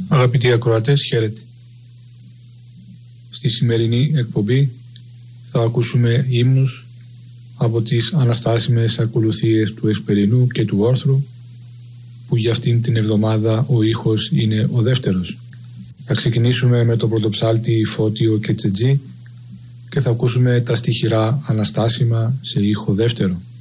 Αγαπητοί ακροατές, χαίρετε. Στη σημερινή εκπομπή θα ακούσουμε ύμνους από τις αναστάσιμες ακολουθίες του Εσπερινού και του Όρθρου, που για αυτήν την εβδομάδα ο ήχος είναι ο δεύτερος. Θα ξεκινήσουμε με το πρωτοψάλτη Φώτιο και Τσετζή και θα ακούσουμε τα στιχηρά αναστάσιμα σε ήχο δεύτερο.